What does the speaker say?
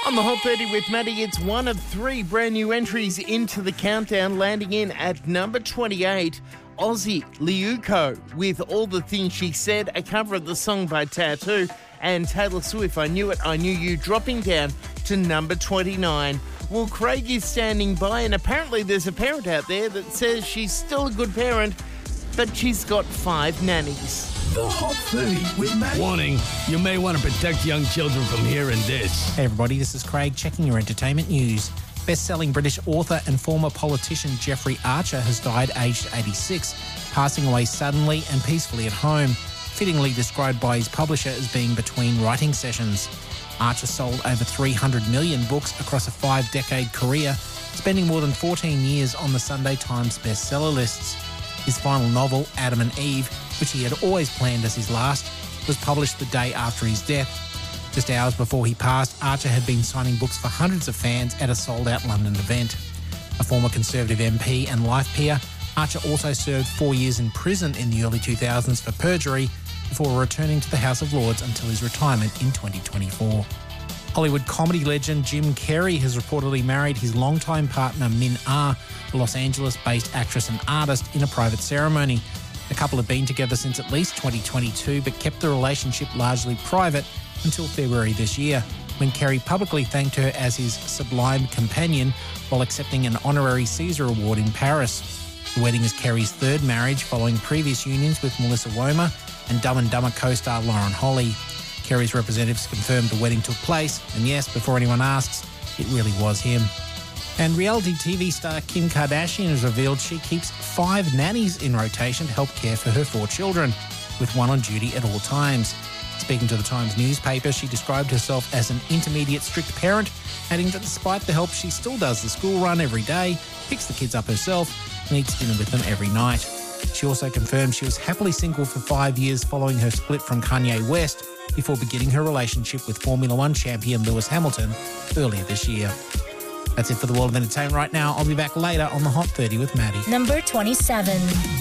On the Hot 30 with Maddie, it's one of three brand new entries into the countdown, landing in at number 28. Aussie Liuko with All the Things She Said, a cover of the song by Tattoo, and Taylor Swift, I Knew It, I Knew You, dropping down to number 29. Well, Craig is standing by, and apparently there's a parent out there that says she's still a good parent, but she's got 5 nannies. The Hot 30 with Maddie. Warning, you may want to protect young children from hearing this. Hey everybody, this is Craig checking your entertainment news. Best-selling British author and former politician Jeffrey Archer has died aged 86, passing away suddenly and peacefully at home, fittingly described by his publisher as being between writing sessions. Archer sold over 300 million books across a 5-decade career, spending more than 14 years on the Sunday Times bestseller lists. His final novel, Adam and Eve, which he had always planned as his last, was published the day after his death. Just hours before he passed, Archer had been signing books for hundreds of fans at a sold-out London event. A former Conservative MP and life peer, Archer also served 4 years in prison in the early 2000s for perjury before returning to the House of Lords until his retirement in 2024. Hollywood comedy legend Jim Carrey has reportedly married his longtime partner Min Ah, a Los Angeles-based actress and artist, in a private ceremony. The couple have been together since at least 2022 but kept the relationship largely private until February this year, when Carrey publicly thanked her as his sublime companion while accepting an honorary Caesar Award in Paris. The wedding is Carrey's third marriage following previous unions with Melissa Womer and Dumb and Dumber co-star Lauren Holly. Carrey's representatives confirmed the wedding took place, and yes, before anyone asks, it really was him. And reality TV star Kim Kardashian has revealed she keeps 5 nannies in rotation to help care for her 4 children, with one on duty at all times. Speaking to the Times newspaper, she described herself as an intermediate strict parent, adding that despite the help, she still does the school run every day, picks the kids up herself, and eats dinner with them every night. She also confirmed she was happily single for 5 years following her split from Kanye West, before beginning her relationship with Formula One champion Lewis Hamilton earlier this year. That's it for the world of entertainment right now. I'll be back later on the Hot 30 with Maddie. Number 27.